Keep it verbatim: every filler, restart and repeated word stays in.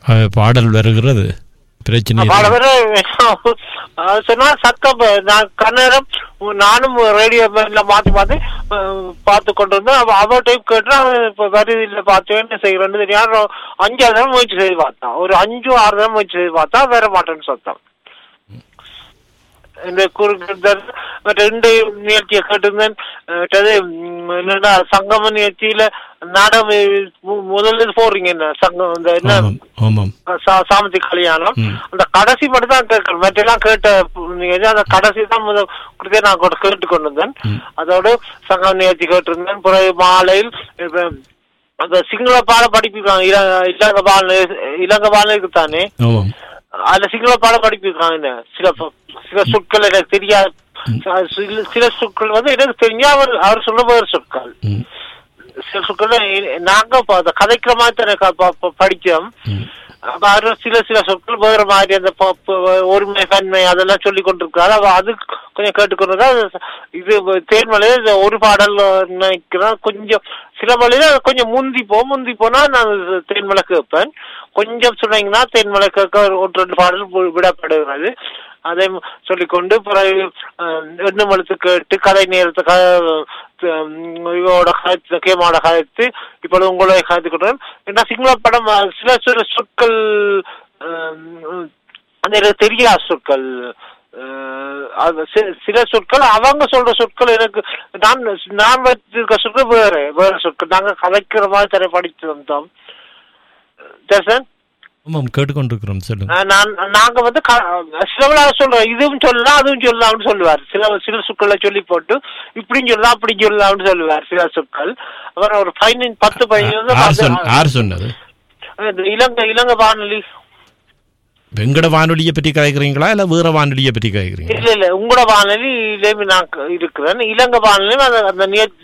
பாடல் வருகிறது பிரச்சனை சொன்னா சத்தம். நான் கண்ணேரம் நானும் ரேடியோ மாத்தி மாத்தி பார்த்து கொண்டு இருந்தேன். அவ டைப் கேட்டா வருதில்லை பார்த்தேன்னு செய்யறேன்னு தெரியும். அஞ்சாறு தடவை முயற்சி செய்து பார்த்தா, ஒரு அஞ்சு ஆறு தடவை முயற்சி செய்து பார்த்தா வேற மாட்டேன்னு சத்தம். இந்த குறுக்கு ரெண்டு நிகழ்ச்சியை கேட்டிருந்தேன். என்னன்னா சங்கம நிகழ்ச்சியில நாடகம் முதல்ல போடுறீங்க என்ன சங்கம் இந்த என்ன சாமந்தி கல்யாணம் அந்த கடைசி மட்டும் தான் கேட்கணும். மற்றெல்லாம் கேட்ட அந்த கடைசி தான் முதல் கொடுத்தே நான் கேட்டு கொண்டு வந்தேன். அதோட சங்கம நிகழ்ச்சி கேட்டிருந்தேன். பிறகு மாலையில் அந்த சிங்கள பாட படிப்பிருக்காங்க. இலங்கை பால இலங்கை பால இருக்குத்தானே, அதுல சிங்கள பாட படிப்பிருக்காங்க. சில சில சொற்கள் எனக்கு தெரியாது. சில சொற்கள் வந்து எனக்கு தெரிஞ்சா அவர் அவர் சொல்ல வேறு சொற்கள். சில சொற்கள் நாங்க கதைக்கிற மாதிரி படிச்சோம். அப்ப சில சில சொற்கள் வேற மாதிரி அந்த ஒருமை தன்மை அதெல்லாம் சொல்லி கொண்டிருக்காரு. அவ அது கொஞ்சம் கேட்டுக்கொண்டுதான் இது தேன்மலையில ஒரு பாடல் நினைக்கிறேன். கொஞ்சம் சில மலையில கொஞ்சம் முந்தி போ முந்தி போனா நான் தேன்மலை கேட்பேன். கொஞ்சம் சொன்னீங்கன்னா தேன்மலை கேட்க ஒன்று ரெண்டு பாடல் விடப்படுகிறது. அதை சொல்லிக்கொண்டு பிறகு எண்ணம் எழுத்து கேட்டு கதை நேரத்தை இவோட கதைத்து கேமாவோட கதைத்து இப்பொழுது உங்களை கதைத்து கொண்டேன். ஏன்னா சிங்கள படம் சில சில சொற்கள் அந்த எனக்கு தெரியாத சொற்கள், சில சொற்கள் அவங்க சொல்ற சொற்கள் எனக்கு நான் நான் வச்சிருக்க சொற்கள் வேற வேற சொற்கள். நாங்க கதைக்கிற மாதிரி தர படித்து வந்தோம். கேட்டுக்கொண்டிருக்கிறோம். நாங்க வந்து சிலவளா சொல்றோம், இதுவும் சொல்லலாம் அதுவும் சொல்லலாம்னு சொல்லுவார். சில சில சொற்களை சொல்லி போட்டு இப்படின்னு சொல்லலாம் அப்படின்னு சொல்லலாம்னு சொல்லுவார் சில சொற்கள். அப்புறம் ஒரு பதினஞ்சு பத்து பதினஞ்சு சொன்னது இலங்கை இலங்கை வானொலி. வெங்கட வானொலியை பற்றி கேட்கறீங்களா இல்ல வேற வானொலியை பற்றி கேட்கறீங்களா? இல்ல இல்ல உங்களோட வானொலியிலேயுமே நான் இருக்கிறேன். இலங்கை வானொலியும் அந்த